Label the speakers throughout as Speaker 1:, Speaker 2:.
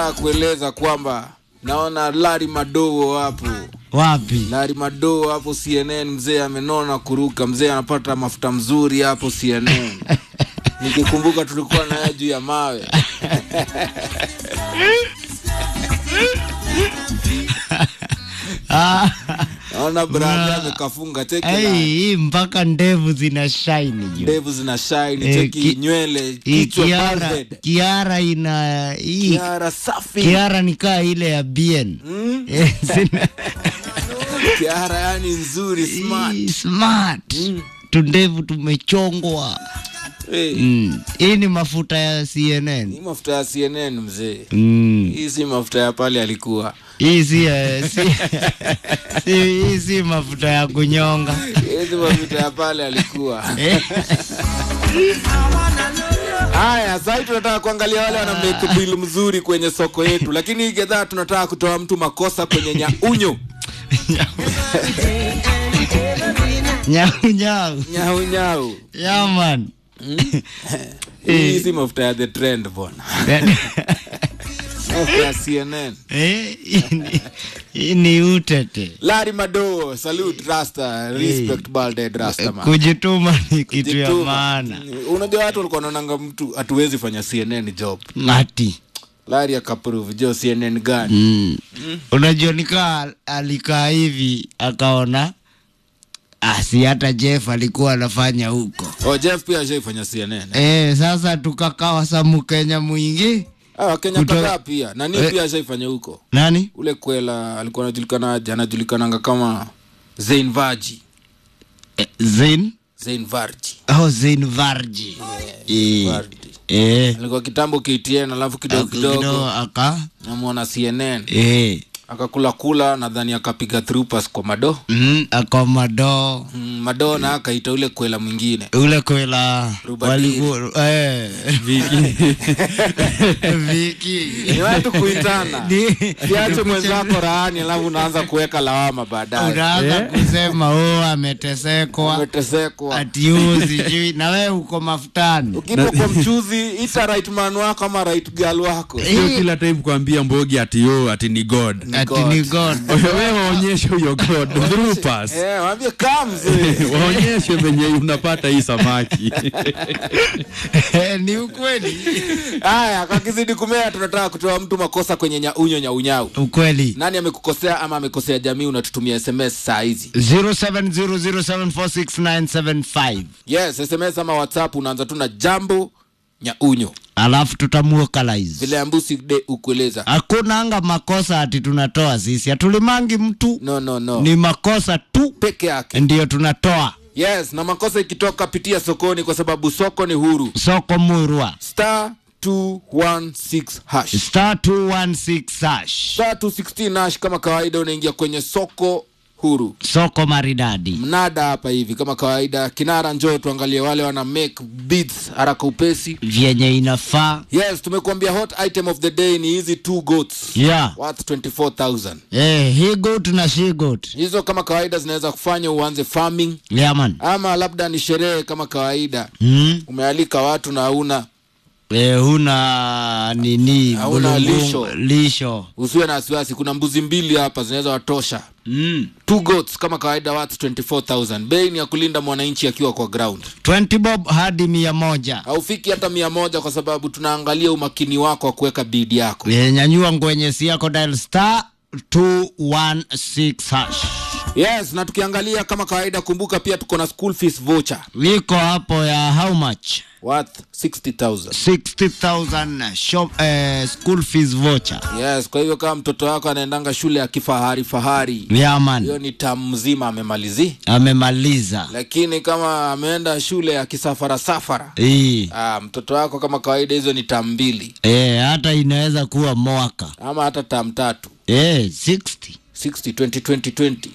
Speaker 1: tunataka kueleza kwamba naona Larry Madowo hapo.
Speaker 2: Wapi?
Speaker 1: Larry Madowo hapo CNN, mzee amenona kuruka, mzee anapata mafuta mzuri hapo CNN. Nikikumbuka tulikuwa naye juu ya mawe. Naona brother amekafunga cheki na.
Speaker 2: Hii mpaka ndevu zina shine juu.
Speaker 1: Ndevu zina shine, cheki nywele, kichwa parted.
Speaker 2: Kiara ina hii.
Speaker 1: Kiara safi.
Speaker 2: Kiara ni kaa ile ya BN.
Speaker 1: Kiara yani nzuri, smart.
Speaker 2: Smart. Tundevu tumechongwa. Hii ni mafuta ya CNN.
Speaker 1: Hii mafuta ya CNN mzee. Hii si mafuta ya pale alikuwa.
Speaker 2: Hii si mafuta ya kunyonga.
Speaker 1: Hii si mafuta ya pale alikuwa. Haya, sasa tunataka kuangalia wale wana make bill mzuri kwenye soko yetu, lakini hii gedhaa tunataka kutoa mtu makosa kwenye nyaunyo. Nyau.
Speaker 2: Yeah man.
Speaker 1: Hii si mafuta ya the trend bwana. Mafuta CNN.
Speaker 2: Hii ni utete.
Speaker 1: Larry Madowo, salute Rasta, respect Balde Rasta man.
Speaker 2: Kujituma ni kitu ya maana.
Speaker 1: Unajua watu walikuwa wanaonanga mtu hatuwezi fanya CNN job.
Speaker 2: Mati.
Speaker 1: Larry akaprove jo CNN gani.
Speaker 2: Unajua nikaa alikaa hivi akaona si hata Jeff alikuwa anafanya huko.
Speaker 1: Jeff pia haifanya CNN.
Speaker 2: Sasa tukakawa samu Kenya mwingi.
Speaker 1: Kenya kadhaa pia. Nani pia haifanya huko?
Speaker 2: Nani?
Speaker 1: Ule Kwela alikuwa anajulikana kama Zain Varji.
Speaker 2: Zain
Speaker 1: Varji.
Speaker 2: Zain Varji.
Speaker 1: Alikuwa kitambo KTN alafu kidogo namuona CNN. Akakula nadhani akapiga troopers kwa Mado.
Speaker 2: Akomado.
Speaker 1: Mado na akaita ule Kwela mwingine.
Speaker 2: Ule Kwela walikuwa Viki.
Speaker 1: Ni watu kuitana. Siache mwenzako raani alafu unaanza kuweka lawama baadaye.
Speaker 2: Unaanza kusema ametesekwa. Atiuzi juu na wewe uko mafutani.
Speaker 1: Ukipo kwa mchuzi ita right man wako ama right girl wako.
Speaker 3: Sio kila time kuambia Mbogi ati ni God.
Speaker 2: Ni God.
Speaker 3: Wewe waonyeshe huyo God through pass.
Speaker 1: Waambie comes.
Speaker 3: Waonyeshe venye unapata hii samaki.
Speaker 2: Ni ukweli.
Speaker 1: Haya, kwa kizidi kumea tunataka kutoa mtu makosa kwenye nyaunyau.
Speaker 2: Ukweli.
Speaker 1: Nani amekukosea ama amekosea jamii, unatutumia SMS saa hizi.
Speaker 2: 0700746975.
Speaker 1: Yes, SMS ama WhatsApp unaanza tu na jambo nyaunyo.
Speaker 2: Alafu tutamuokalize.
Speaker 1: Vile ambusi de ukueleza.
Speaker 2: Hakuna anga makosa ati tunatoa sisi. Hatulimangi mtu.
Speaker 1: No.
Speaker 2: Ni makosa tu
Speaker 1: peke yake
Speaker 2: ndio tunatoa.
Speaker 1: Yes, na makosa ikitoka pitia sokoni kwa sababu soko ni huru.
Speaker 2: Soko murwa.
Speaker 1: *216 hash.
Speaker 2: *216 hash.
Speaker 1: *216 hash kama kawaida unaingia kwenye soko huru.
Speaker 2: Soko maridadi.
Speaker 1: Mnada hapa hivi kama kawaida. Kinara njoo tuangalie wale wana make bids haraka upesi.
Speaker 2: Vyenye inafaa.
Speaker 1: Yes, tumekuambia hot item of the day ni hizi 2 goats.
Speaker 2: Yeah.
Speaker 1: Worth 24,000.
Speaker 2: He goat na she goat.
Speaker 1: Hizo kama kawaida zinaweza kufanya uanze farming.
Speaker 2: Yeah man.
Speaker 1: Ama labda ni sherehe kama kawaida. Umealika watu na huna
Speaker 2: huna nini,
Speaker 1: huna
Speaker 2: lisho.
Speaker 1: Usiwe na wasiwasi, kuna mbuzi 2 hapa zinaweza watosha. 2 goats kama kawaida worth 24,000. Bei ni ya kulinda mwananchi akiwa kwa ground.
Speaker 2: 20 bob hadi 100.
Speaker 1: Haufiki hata 100 kwa sababu tunaangalia umakini wako wa kuweka bid yako.
Speaker 2: Nyanyua ngwenye si yako dial *216 hash.
Speaker 1: Yes, na tukiangalia kama kawaida kumbuka pia tuko na school fees voucher.
Speaker 2: Liko hapo ya how much?
Speaker 1: Worth 60,000.
Speaker 2: 60,000 shop school fees voucher.
Speaker 1: Yes, kwa hivyo kama mtoto wako anaendanga shule ya kifahari.
Speaker 2: Yeah man.
Speaker 1: Hiyo ni term mzima
Speaker 2: amemaliza.
Speaker 1: Lakini kama ameenda shule ya kisafara. Mtoto wako kama kawaida hizo ni term 2.
Speaker 2: Hata inaweza kuwa mwaka.
Speaker 1: Ama hata term 3.
Speaker 2: 60
Speaker 1: 2020.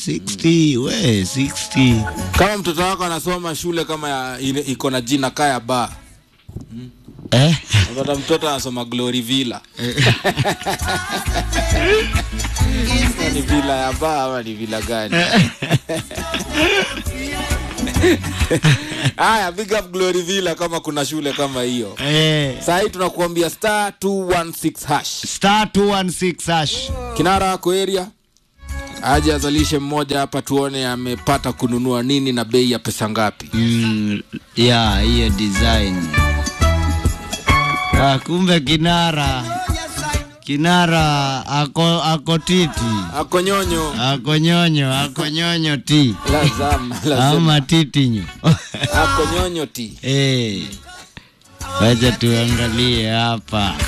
Speaker 2: 60.
Speaker 1: Kama mtoto wako anasoma shule kama iko na jina Kaya Bar. Unapata mtoto anasoma Glory Villa. Ni villa ya bar ama ni villa gani? Haya, big up Glory Villa kama kuna shule kama hiyo. Sasa hii tunakuambia star 216 hash.
Speaker 2: Star 216 hash.
Speaker 1: Kinara wako area. Aje azalishe mmoja hapa tuone amepata kununua nini na bei ya pesa ngapi.
Speaker 2: Yeah, hiyo design. Kumbe Kinara ako titi.
Speaker 1: Ako
Speaker 2: nyonyo ti.
Speaker 1: Lazama.
Speaker 2: Ama titinyo.
Speaker 1: Ako nyonyo ti.
Speaker 2: Wacha tuangalie hapa.